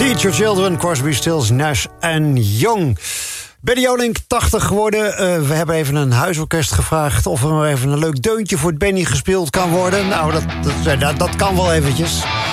Teach Your Children, Crosby, Stills, Nash en Young. Benny Jolink, 80 geworden. We hebben even een huisorkest gevraagd of er even een leuk deuntje voor Benny gespeeld kan worden. Nou, dat kan wel eventjes.